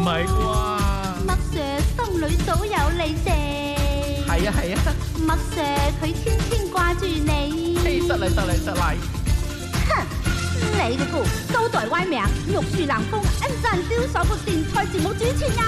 係啩？ 麥 Sir 心裏早有你哋。 係啊係啊， 麥 Sir 佢天天掛住你。 失禮失禮失禮。 哼，你個故高台歪名，玉樹臨風，恩讚銷售部電台節目主持人。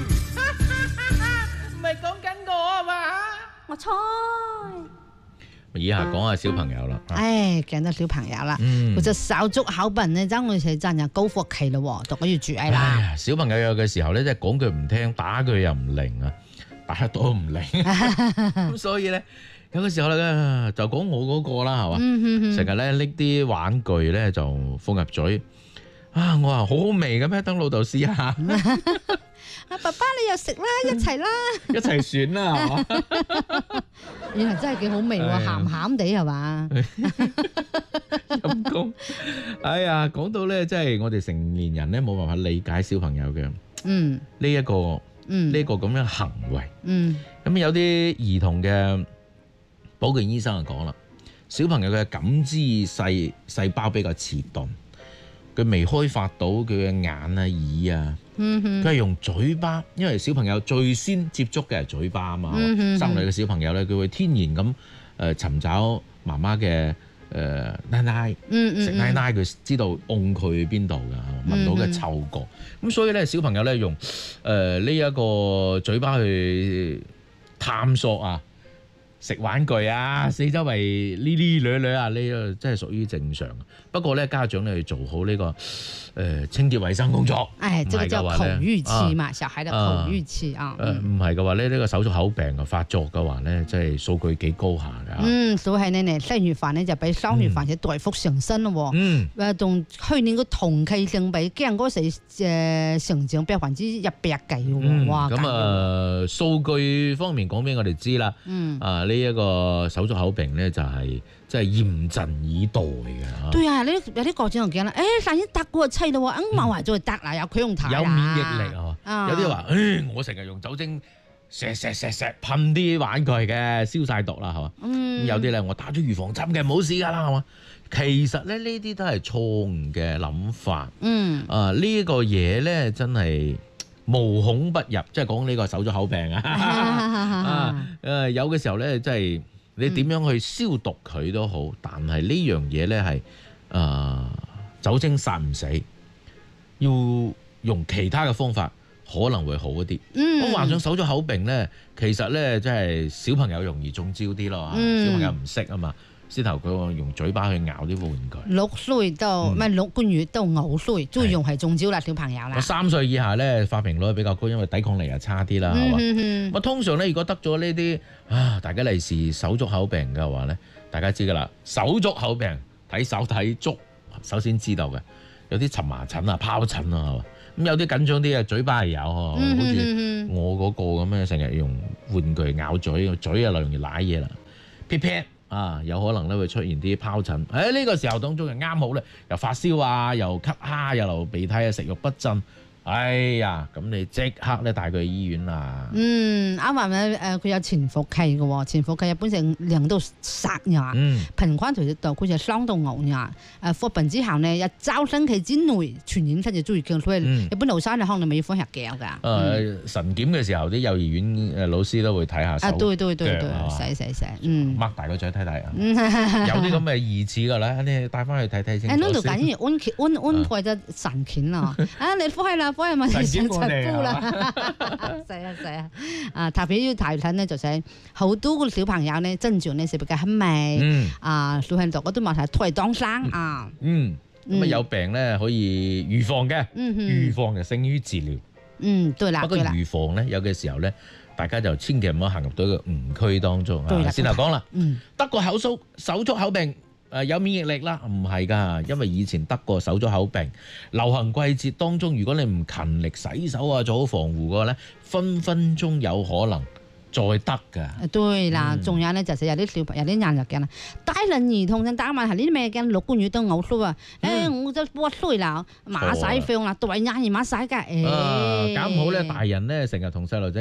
唔係講緊我啊嘛？ 我猜。 以下講下小朋友啦。 哎，講到小朋友啦，佢就手足口笨咧，爭我哋真係高科技咯，讀緊要注意啦。 小朋友有嘅時候咧，即係講句唔聽，打佢又唔靈啊，打得多唔靈。咁所以咧，有嘅時候咧，就講我嗰個啦，係嘛，成日咧拎啲玩具咧就放入嘴。啊，我話好好味嘅咩？等老豆試下。 阿爸爸你又食啦，一齊啦， 一齊選啦，係嘛？ 原來真係幾好味喎，鹹鹹地係嘛？ 陰公，哎呀，講到咧，即係我哋成年人咧冇辦法理解小朋友嘅呢一個咁樣行為。咁有啲兒童嘅保健醫生就講啦，小朋友嘅感知細胞比較遲鈍。佢未開發到佢嘅眼啊、耳啊，佢係用嘴巴，因為小朋友最先接觸嘅係嘴巴啊嘛。生女嘅小朋友咧，佢會天然咁尋找媽媽嘅奶奶，食奶奶，佢知道擁佢邊度㗎，聞到嘅嗅覺。咁所以咧，小朋友咧用呢一個嘴巴去探索啊。食玩具啊，四周圍呢女啊，呢個真係屬於正常。不過咧，家長咧要做好呢個清潔衛生工作。 誒，這個叫口欲期嘛，小孩的口欲期啊。 唔係嘅話咧，呢個手足口病嘅發作嘅話咧，即係數據幾高下㗎。 所以呢生月份呢就比雙月份嘅大幅上升咯。同去年個同期相比，驚嗰時成長100%幾喎。哇！ 咁數據方面講俾我哋知啦。呢一個手足口病咧就係真係嚴陣以待嘅。 對啊，有啲國家就驚啦，反正得過妻咯，冇話再得啦，有佢用睇有免疫力啊。有啲話，我成日用酒精錫噴啲玩具嘅，消晒毒啦，係嘛？有啲咧，我打咗預防針嘅，冇事㗎啦，係嘛？其實咧，呢啲都係錯誤嘅諗法。呢個嘢咧真係無孔不入，即係講呢個手足口病啊！有嘅時候咧，即係你點樣去消毒佢都好，但係呢樣嘢咧係酒精殺唔死，要用其他嘅方法可能會好一啲。咁患上手足口病咧，其實咧即係小朋友容易中招啲咯。小朋友唔識啊嘛。先頭佢用嘴巴去咬啲玩具 ，6歲到唔係6個月到9歲，最容易中招啦，小朋友啦。 3歲以下咧發病率比較高，因為抵抗力又差啲啦，係嘛？通常咧，如果得咗呢啲大家利是手足口病嘅話咧，大家知㗎啦。手足口病睇手睇足，首先知道嘅有啲蕁麻疹啊、疱疹啊，係嘛？咁有啲緊張啲嘅嘴巴係有，好似我嗰個咁樣，成日用玩具咬嘴，嘴啊容易舐嘢啦，撇撇。有可能咧會出現啲疱疹。呢個時候當中就啱好咧，又發燒啊，又咳蝦，又流鼻涕啊，食慾不振。哎呀，咁你即刻咧帶佢去醫院啦。啱話佢有潛伏期嘅喎，潛伏期一般性2到3日，平均條度佢就2到5日。發病之後呢，一周星期之內傳染性就最強，所以一般老生就可能未放入腳㗎。 晨檢嘅時候，啲幼兒園老師都會睇下手對， 洗，擘大個嘴睇睇啊。有啲咁嘅疑似㗎啦，你帶翻去睇睇先。 呢度緊要安排咗晨檢啦。你翻去啦。幫人問你上塵煲啦，係啊！特別要提醒咧，就係好多個小朋友咧，症狀咧是比較輕微，小朋友都冇係推當生啊。 咁有病咧可以預防嘅，預防就勝於治療。 對啦。 不過預防咧，有嘅時候咧，大家就千祈唔好行入到一個誤區當中。先頭講啦，得個手足口病。有免疫力啦，唔係㗎，因為以前得過手足口病，流行季節當中，如果你唔勤力洗手啊，做好防護嘅話咧，分分鐘有可能再得㗎。 對啦，仲有咧就係有啲小朋友有啲人就驚啦，大人兒童就打問係呢啲咩驚6個月到9歲啊？我就8歲啦，馬洗費啦，對人而馬洗㗎。 搞唔好咧，大人咧成日同細路仔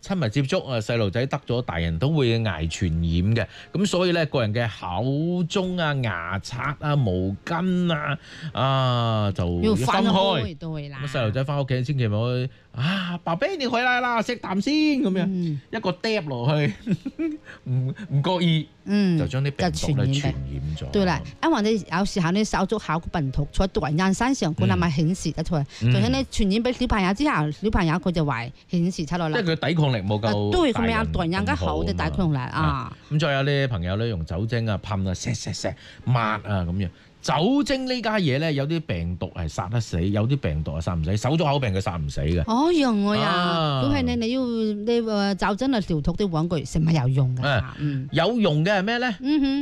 親密接觸啊，細路仔得咗，大人都會捱傳染嘅。咁所以咧，個人嘅口中啊、牙刷啊、毛巾啊就要分開。咁細路仔翻屋企千祈唔好啊，爸比你回來啦，食啖先咁樣，一個嗒落去，唔覺意，就將啲病毒咧傳染咗。 對啦，因為你有時候你手足口病毒在大人身上，佢係咪顯示得出嚟？仲有你傳染俾小朋友之後，小朋友佢就會顯示出來啦。 即係佢抵抗力冇夠， 對，佢咪有大人嘅好嘅抵抗力啊。 咁再有啲朋友咧用酒精啊噴啊錫抹啊咁樣。酒精呢家嘢咧，有啲病毒係殺得死，有啲病毒係殺唔死，手足口病佢殺唔死嘅。 哦，用我呀，都係你要你酒精啊消毒啲玩具，係咪有用㗎？ 有用嘅係咩咧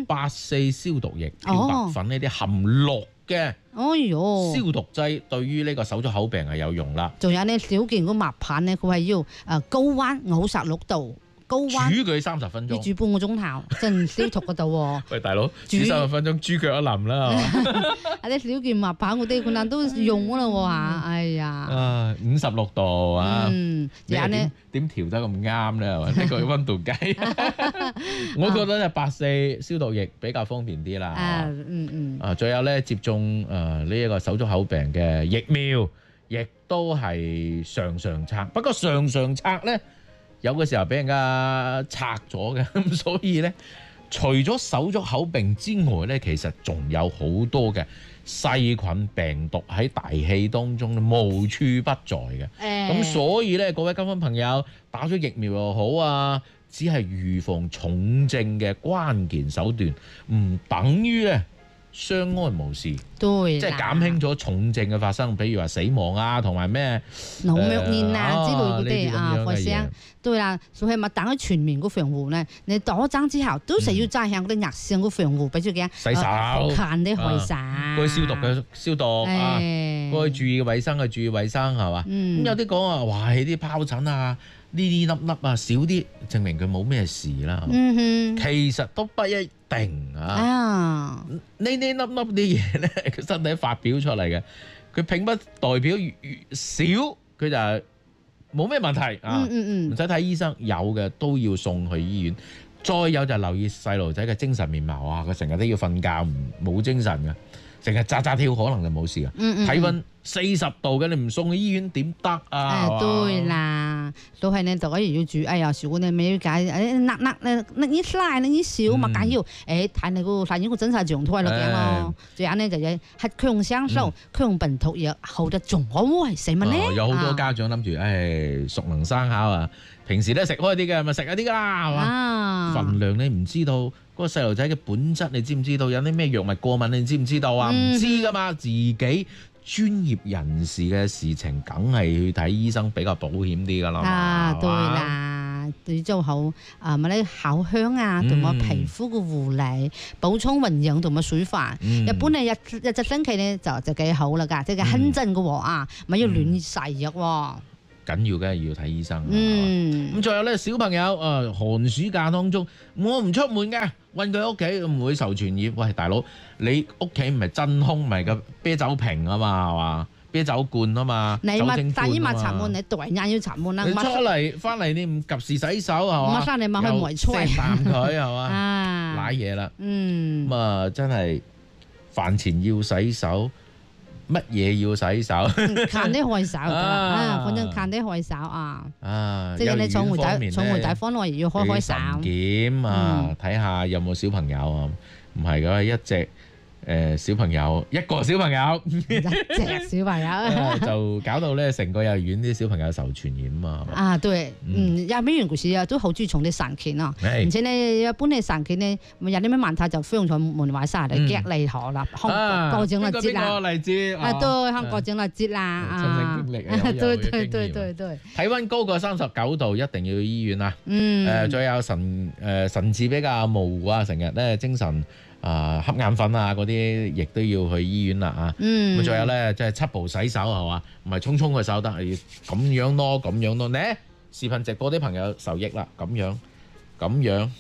？84消毒液、漂白粉呢啲含氯嘅消毒劑，對於呢個手足口病係有用啦。 仲有呢少見個抹棒咧，佢係要高溫56度。高溫煮佢30分鐘， 要煮半個鐘頭，真消毒嗰度喎。 喂，大佬，煮30分鐘，豬腳一淋啦，係嘛？ 啊啲小件抹棒嗰啲，佢哋都用啦喎嚇，哎呀 ！56度啊， 有呢點調得咁啱咧？係嘛？呢個溫度計，我覺得就84消毒液比較方便啲啦。仲有咧接種呢一個手足口病嘅疫苗，亦都係常策。不過常策咧。有嘅時候俾人家拆咗嘅，咁所以咧，除咗手足口病之外咧，其實仲有好多嘅細菌病毒喺大氣當中無處不在嘅。咁所以咧，各位街坊朋友打咗疫苗又好啊，只係預防重症嘅關鍵手段，唔等於咧相安無事。對，即係減輕咗重症嘅發生，比如話死亡啊，同埋咩腦膜炎啊之類嗰啲啊發生。對啦，所以咪等佢全面個防護咧，你打針之後都係要加強嗰啲額線個防護，比如講洗手、 勤啲開手， 該消毒嘅消毒啊，該注意衞生嘅注意衞生係嘛？咁有啲講話，哇！啲疱疹啊，呢粒啊少啲，證明佢冇咩事啦。其實都不一定啊。呢粒啲嘢咧，佢身體發表出嚟嘅，佢並不代表越少，佢就係冇咩問題啊，唔使睇醫生，有嘅都要送去醫院。再有就留意細路仔嘅精神面貌啊，佢成日都要瞓覺，冇精神嘅，成日扎跳，可能就冇事嘅。體温40度嘅，你唔送去醫院點得啊？對啦， 都係呢，就可以要注意啊。如果你未解，你曬你少咪緊要，睇你個反應個真實狀態咯嘅咯。最緊呢就係強生素、強病毒藥好得仲可會死乜呢？ 有好多家長諗住，熟能生巧啊，平時都食開啲嘅，咪食一啲㗎啦，係嘛？份量你唔知道，嗰個細路仔嘅本質你知唔知道？有啲咩藥物過敏你知唔知道啊？唔知㗎嘛，自己。專業人士嘅事情，梗係去睇醫生比較保險啲㗎啦。 對啦，對做好咪啲口香啊，同埋皮膚嘅護理、補充營養同埋水分。一般咧一隻星期咧就幾好啦㗎，即係輕症嘅喎啊，咪要亂食藥喎。 緊要嘅要睇醫生。咁仲有咧小朋友寒暑假當中，我唔出門嘅，韞佢屋企唔會受傳染。喂，大佬，你屋企唔係真空，唔係個啤酒瓶啊嘛，係嘛？啤酒罐啊嘛， 你咪但依咪搽滿，你對人要搽滿啦。 你出嚟翻嚟你唔及時洗手係嘛？ 乜翻嚟咪去圍吹， 錫啖佢係嘛？瀨嘢啦。咁啊真係飯前要洗手。乜嘢要洗手？勤啲開手反正勤啲開手啊！即係你坐回大方我要開手。 檢啊，睇下有冇小朋友啊？唔係㗎，一隻小朋友，一個小朋友， 一隻小朋友就搞到咧成個幼兒園啲小朋友受傳染嘛。啊， 對，幼兒園嗰時啊都好注重啲神鉗啊，而且咧一般嘅神鉗咧，有啲咩問題就放在門外曬嚟隔離河啦，過整就節啦。 例子對，香過整就節啦。 親身經歷啊， 對。體温高過39度，一定要去醫院啊。再有神志比較模糊啊，成日咧精神。瞌眼瞓啊嗰啲，亦都要去醫院啦啊！咁仲有咧，即係7步洗手係嘛，唔係沖個手得，係要咁樣咯，咁樣咯。呢視頻直播啲朋友受益啦，咁樣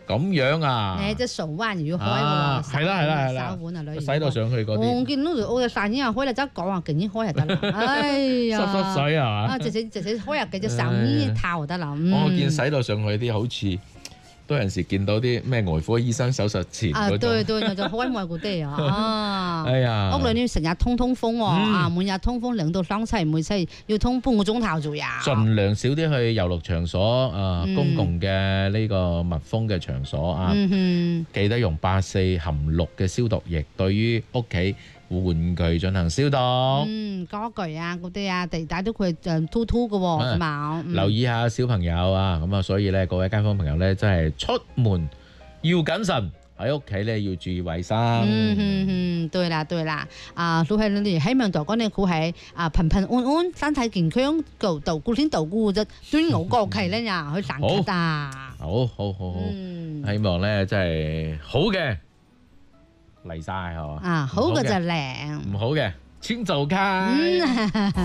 咁樣啊？ 誒，隻手腕要開喎， 係啦， 手腕啊，女洗到上去嗰啲。 我見到我嘅飯已經開啦，真講話勁已開就得啦。哎呀， 濕水係嘛？ 啊，直接開入嘅隻手呢套就得啦。 我見洗到上去啲好似。多陣時見到啲咩外科醫生手術前嗰種， 對，就開外嗰啲啊！ 哎呀， 屋裏呢成日通風喎，每日通風2到3次，每次要通半個鐘頭左右。 盡量少啲去遊樂場所公共嘅呢個密封嘅場所啊，記得用84含氯嘅消毒液，對於屋企玩具進行消毒。 家具啊嗰啲啊，地帶都佢突突嘅喎，係嘛？ 留意下小朋友啊，咁啊，所以咧各位街坊朋友咧，真係出門要謹慎，喺屋企咧要注意衞生。 對啦，都係你希望大家呢，佢係平平安安、身體健康，度過天度過啫，端午過期咧呀，去散卡啊！ 好，希望咧真係好嘅嚟晒係嘛？ 好嘅就靚， 唔好嘅請走開。